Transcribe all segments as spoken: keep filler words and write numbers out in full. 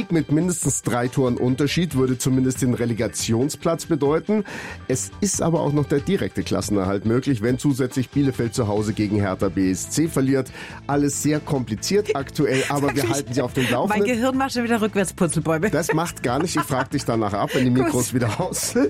Sieg mit mindestens drei Toren Unterschied würde zumindest den Relegationsplatz bedeuten. Es ist aber auch noch der direkte Klassenerhalt möglich, wenn zusätzlich Bielefeld zu Hause gegen Hertha B S C verliert. Alles sehr kompliziert aktuell, aber wir halten Sie auf dem Laufenden. Mein Gehirn macht schon wieder rückwärts Purzelbäume. Das macht gar nicht. Ich frage dich danach ab, wenn die Mikros wieder aus sind.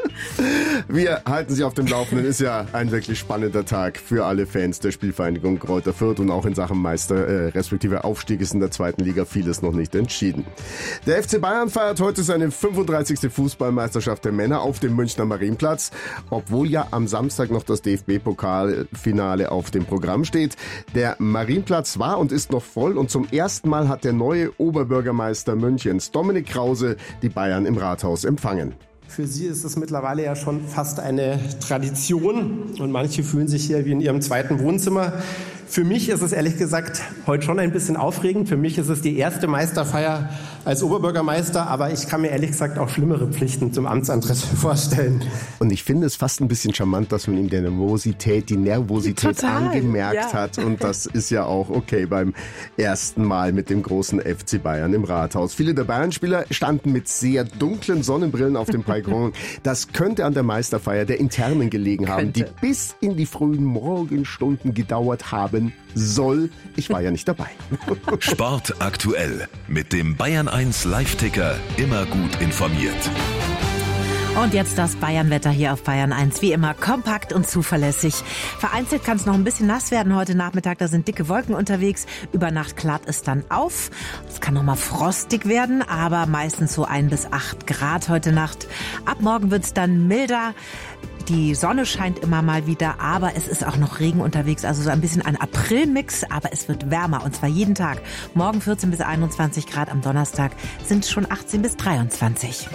Wir halten Sie auf dem Laufenden. Ist ja ein wirklich spannender Tag für alle Fans der Spielvereinigung Greuther Fürth und auch in Sachen Meister, äh, respektive Aufstieg ist in der zweiten Liga vieles noch nicht entschieden. Der F C Bayern feiert heute seine fünfunddreißigste Fußballmeisterschaft der Männer auf dem Münchner Marienplatz, obwohl ja am Samstag noch das D F B-Pokalfinale auf dem Programm steht. Der Marienplatz war und ist noch voll und zum ersten Mal hat der neue Oberbürgermeister Münchens, Dominik Krause, die Bayern im Rathaus empfangen. Für sie ist es mittlerweile ja schon fast eine Tradition und manche fühlen sich hier wie in ihrem zweiten Wohnzimmer. Für mich ist es ehrlich gesagt heute schon ein bisschen aufregend. Für mich ist es die erste Meisterfeier als Oberbürgermeister, aber ich kann mir ehrlich gesagt auch schlimmere Pflichten zum Amtsantritt vorstellen. Und ich finde es fast ein bisschen charmant, dass man ihm die Nervosität, die Nervosität Total, angemerkt ja. hat. Und das ist ja auch okay beim ersten Mal mit dem großen F C Bayern im Rathaus. Viele der Bayern-Spieler standen mit sehr dunklen Sonnenbrillen auf dem Balkon. Das könnte an der Meisterfeier der Internen gelegen haben, Könnte. die bis in die frühen Morgenstunden gedauert haben soll. Ich war ja nicht dabei. Sport aktuell mit dem Bayern eins Live-Ticker, immer gut informiert. Und jetzt das Bayern-Wetter hier auf Bayern eins. Wie immer kompakt und zuverlässig. Vereinzelt kann es noch ein bisschen nass werden heute Nachmittag. Da sind dicke Wolken unterwegs. Über Nacht klart es dann auf. Es kann noch mal frostig werden, aber meistens so ein bis acht Grad heute Nacht. Ab morgen wird es dann milder. Die Sonne scheint immer mal wieder, aber es ist auch noch Regen unterwegs. Also so ein bisschen ein Aprilmix, aber es wird wärmer und zwar jeden Tag. Morgen vierzehn bis einundzwanzig Grad, am Donnerstag sind es schon achtzehn bis dreiundzwanzig.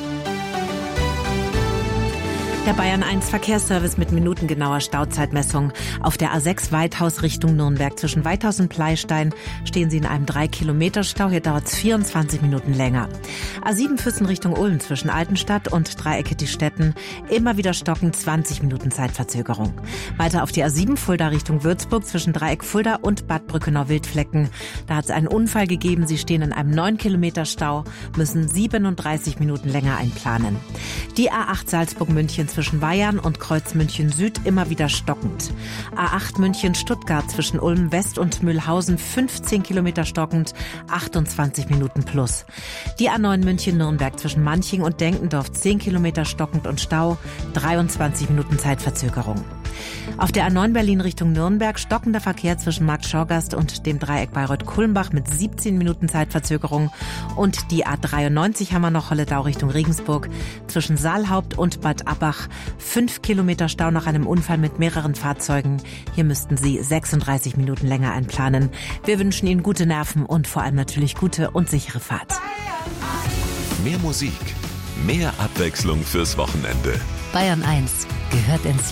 Der Bayern eins Verkehrsservice mit minutengenauer Stauzeitmessung. Auf der A sechs Weithaus Richtung Nürnberg zwischen Weithaus und Pleistein stehen Sie in einem drei Kilometer Stau. Hier dauert es vierundzwanzig Minuten länger. A sieben Füssen Richtung Ulm zwischen Altenstadt und Dreiecke die Städten. Immer wieder stocken, zwanzig Minuten Zeitverzögerung. Weiter auf die A sieben Fulda Richtung Würzburg zwischen Dreieck Fulda und Bad Brückenau-Wildflecken. Da hat es einen Unfall gegeben. Sie stehen in einem neun Kilometer Stau, müssen siebenunddreißig Minuten länger einplanen. Die A acht Salzburg-München zwischen Weyarn und Kreuz München Süd immer wieder stockend. A acht München Stuttgart zwischen Ulm West und Mühlhausen fünfzehn Kilometer stockend, achtundzwanzig Minuten plus. Die A neun München Nürnberg zwischen Manching und Denkendorf zehn Kilometer stockend und Stau, dreiundzwanzig Minuten Zeitverzögerung. Auf der A neun Berlin Richtung Nürnberg stockender Verkehr zwischen Markt Schorgast und dem Dreieck Bayreuth-Kulmbach mit siebzehn Minuten Zeitverzögerung. Und die A dreiundneunzig haben wir noch Holledau Richtung Regensburg zwischen Saalhaupt und Bad Abbach. Fünf Kilometer Stau nach einem Unfall mit mehreren Fahrzeugen. Hier müssten Sie sechsunddreißig Minuten länger einplanen. Wir wünschen Ihnen gute Nerven und vor allem natürlich gute und sichere Fahrt. Mehr Musik, mehr Abwechslung fürs Wochenende. Bayern eins gehört ins